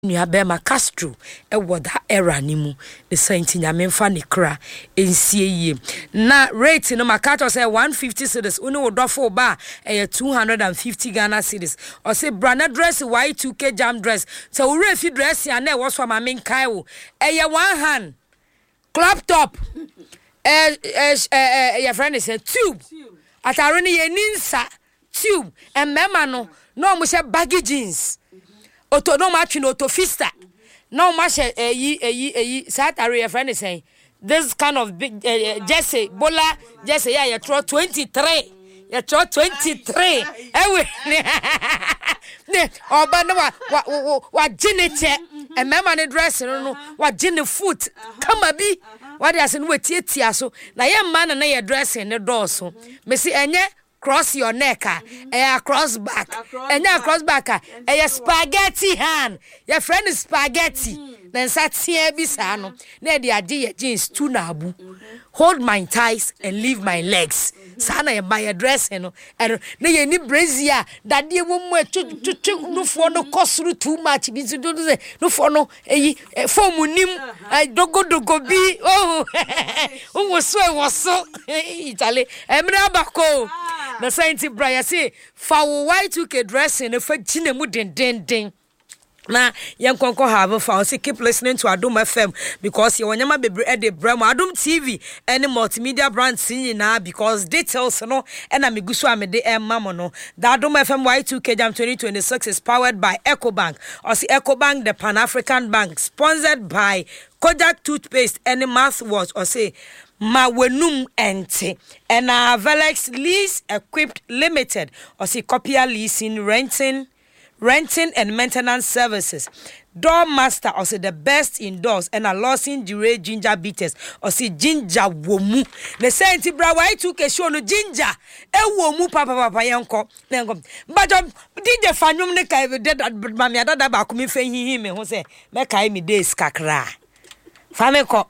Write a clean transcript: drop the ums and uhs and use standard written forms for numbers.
Nua Bema Castro that era ni mu the saint nyamemfa ne kra ensie yie na rate no makato say 150 cedis uni odofo ba 250 Ghana cedis or say brand dress Y2K jam dress so we refi dress ya na was for ma menkai wo one hand club top your friend is a tube atare ne ye ninsa tube and mema no mo say baggy jeans Oto no match no to fista. No match satare your friend is saying this kind of big Jesse Bola Jesse you throw 23. You throw 23. Oba no wa ginete and mema ne dress no wa gine foot come abi what dey say no tietia so na ye man na ye dress in the door so me see enye cross your neck cross back cross back spaghetti hand your friend is spaghetti then satia bi sa no na dey ade jeans tu na abu hold my thighs and leave my legs sana ye buy dress no na ye ni brazier that dey wo mu no for no kosuru too much bi do say no for no form nim dogo bi oh was so Italy emra bako na saint Brian say fa Y2K dressing fa gina mu den na yankonko have for say keep listening to Adom FM because you wanyama bebre e de bramo Adom TV any multimedia brand sin na because details no and amigusu amede mamo no the Adom FM Y2K Jam 2026 is powered by EcoBank or see EcoBank the Pan-African Bank sponsored by Kodak toothpaste and mouthwash or say Mawenum ente and Velex Lease Equipped Limited or see copier leasing renting and maintenance services. Door master or say the best indoors and a losing dure ginger beaters or see ginger womu. The saint bra Y2K show no ginger e womu papa yanko. But DJ Fanyum ne kai dead mami adada ba ko mi fe hihi me ho say me kai mi days kakra. Fameko